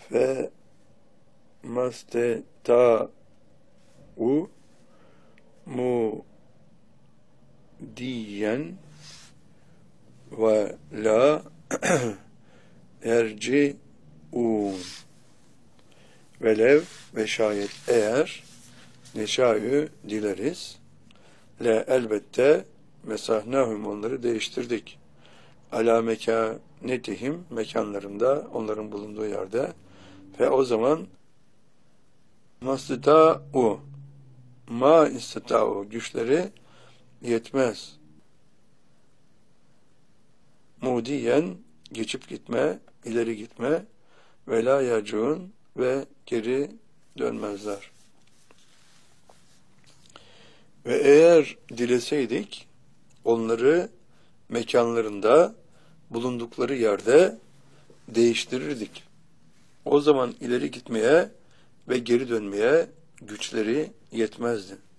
Fe masteta'u mudiyen ve la erci'un. Velev ve şayet eğer neşâ'yü dileriz. Le elbette mesahnâhum onları değiştirdik. Alâ mekânetihim mekanlarında, onların bulunduğu yerde. Ve o zaman mastitâ'u ma istitâ'u güçleri yetmez. Mudiyen geçip gitme, ileri gitme ve la yerciun ve geri dönmezler. Ve eğer dileseydik onları mekanlarında bulundukları yerde değiştirirdik. O zaman ileri gitmeye ve geri dönmeye güçleri yetmezdi.